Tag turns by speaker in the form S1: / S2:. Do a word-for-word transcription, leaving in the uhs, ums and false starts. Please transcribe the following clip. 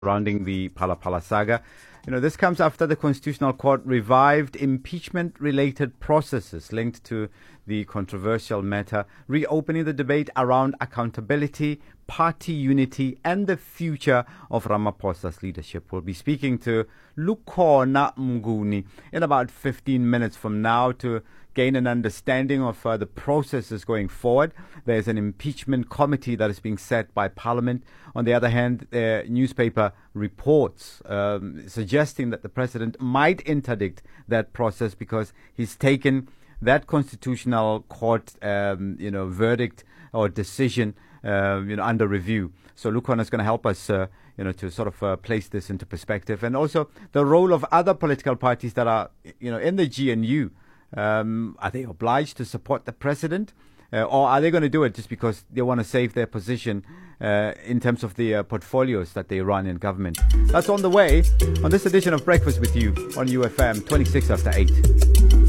S1: surrounding the Phala Phala saga. You know, this comes after the Constitutional Court revived impeachment-related processes linked to the controversial matter, reopening the debate around accountability, party unity, and the future of Ramaphosa's leadership. We'll be speaking to Lukhona Mnguni in about fifteen minutes from now to gain an understanding of uh, the processes going forward. There's an impeachment committee that is being set by Parliament. On the other hand, uh, newspaper reports um, suggesting that the president might interdict that process because he's taken that constitutional court, um, you know, verdict or decision, uh, you know, under review. So Lukhona is going to help us, uh, you know, to sort of uh, place this into perspective, and also the role of other political parties that are, you know, in the G N U. Um, are they obliged to support the president, uh, or are they going to do it just because they want to save their position uh, in terms of the uh, portfolios that they run in government? That's on the way on this edition of Breakfast with You on U F M, twenty-six after eight.